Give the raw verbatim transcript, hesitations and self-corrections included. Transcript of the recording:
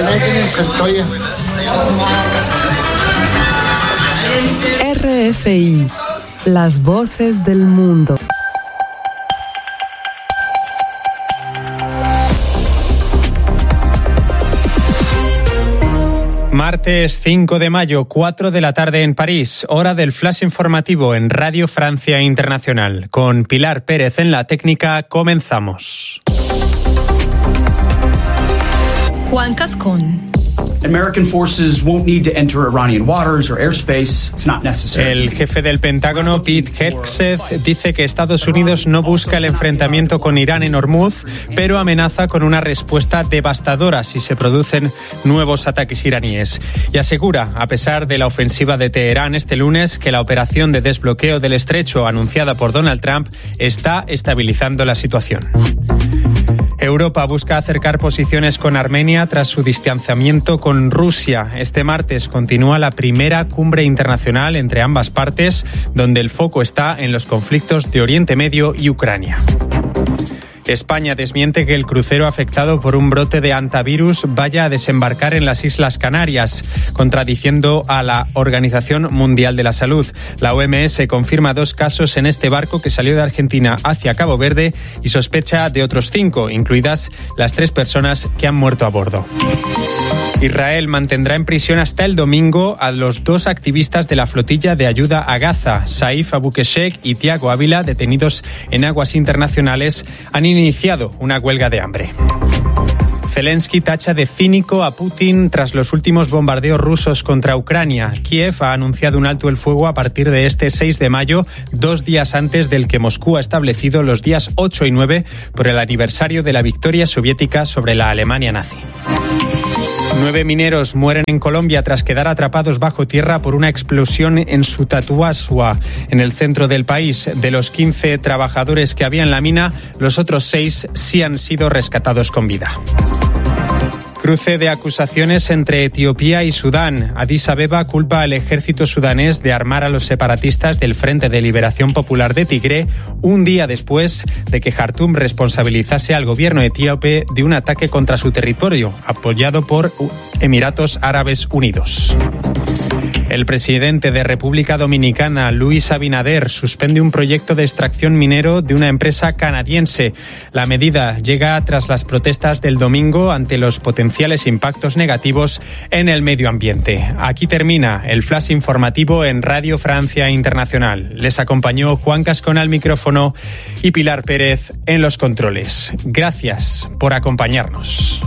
R F I, las voces del mundo. Martes cinco de mayo, cuatro de la tarde en París, hora del flash informativo en Radio Francia Internacional. Con Pilar Pérez en la técnica, comenzamos. Juan Cascón. American forces won't need to enter Iranian waters or airspace. It's not necessary. El jefe del Pentágono, Pete Hegseth, dice que Estados Unidos no busca el enfrentamiento con Irán en Hormuz, pero amenaza con una respuesta devastadora si se producen nuevos ataques iraníes. Y asegura, a pesar de la ofensiva de Teherán este lunes, que la operación de desbloqueo del estrecho anunciada por Donald Trump está estabilizando la situación. Europa busca acercar posiciones con Armenia tras su distanciamiento con Rusia. Este martes continúa la primera cumbre internacional entre ambas partes, donde el foco está en los conflictos de Oriente Medio y Ucrania. España desmiente que el crucero afectado por un brote de hantavirus vaya a desembarcar en las Islas Canarias, contradiciendo a la Organización Mundial de la Salud. La O M S confirma dos casos en este barco que salió de Argentina hacia Cabo Verde y sospecha de otros cinco, incluidas las tres personas que han muerto a bordo. Israel mantendrá en prisión hasta el domingo a los dos activistas de la flotilla de ayuda a Gaza, Saif Abukeshek y Tiago Ávila, detenidos en aguas internacionales, han iniciado una huelga de hambre. Zelensky tacha de cínico a Putin tras los últimos bombardeos rusos contra Ucrania. Kiev ha anunciado un alto el fuego a partir de este seis de mayo, dos días antes del que Moscú ha establecido los días ocho y nueve por el aniversario de la victoria soviética sobre la Alemania nazi. Nueve mineros mueren en Colombia tras quedar atrapados bajo tierra por una explosión en Sutatuasua, en el centro del país. De los quince trabajadores que había en la mina, los otros seis sí han sido rescatados con vida. Cruce de acusaciones entre Etiopía y Sudán. Addis Abeba culpa al ejército sudanés de armar a los separatistas del Frente de Liberación Popular de Tigré un día después de que Jartum responsabilizase al gobierno etíope de un ataque contra su territorio, apoyado por Emiratos Árabes Unidos. El presidente de República Dominicana, Luis Abinader, suspende un proyecto de extracción minero de una empresa canadiense. La medida llega tras las protestas del domingo ante los potenciales impactos negativos en el medio ambiente. Aquí termina el flash informativo en Radio Francia Internacional. Les acompañó Juan Cascón al micrófono y Pilar Pérez en los controles. Gracias por acompañarnos.